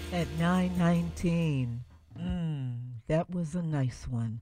At 9:19. That was a nice one.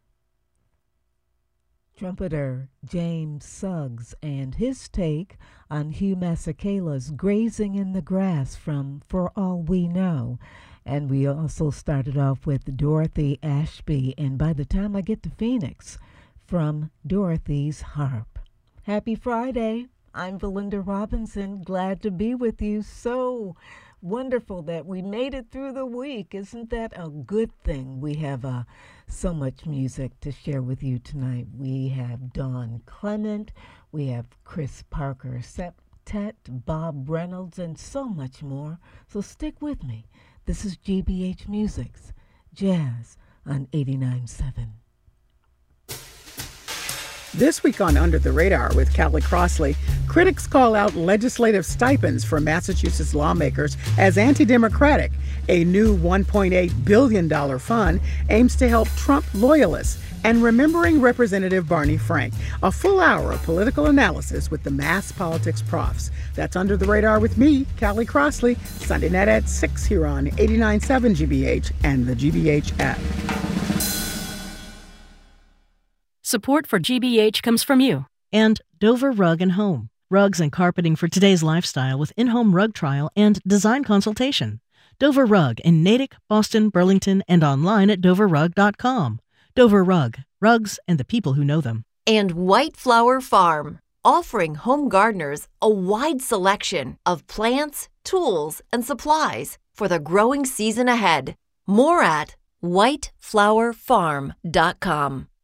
Trumpeter James Suggs and his take on Hugh Masekela's Grazing in the Grass from For All We Know. And we also started off with Dorothy Ashby and By the Time I Get to Phoenix from Dorothy's Harp. Happy Friday. I'm Belinda Robinson. Glad to be with you. So wonderful that we made it through the week. Isn't that a good thing? We have so much music to share with you tonight. We have Dawn Clement, we have Chris Parker Septet, Bob Reynolds, and so much more. So stick with me. This is GBH Music's Jazz on 89.7. This week on Under the Radar with Callie Crossley, critics call out legislative stipends for Massachusetts lawmakers as anti-democratic. A new $1.8 billion fund aims to help Trump loyalists. And remembering Representative Barney Frank, a full hour of political analysis with the Mass Politics Profs. That's Under the Radar with me, Callie Crossley, Sunday night at 6 here on 89.7 GBH and the GBH app. Support for GBH comes from you and Dover Rug and Home. Rugs and carpeting for today's lifestyle with in-home rug trial and design consultation. Dover Rug in Natick, Boston, Burlington, and online at doverrug.com. Dover Rug, rugs and the people who know them. And White Flower Farm, offering home gardeners a wide selection of plants, tools, and supplies for the growing season ahead. More at whiteflowerfarm.com.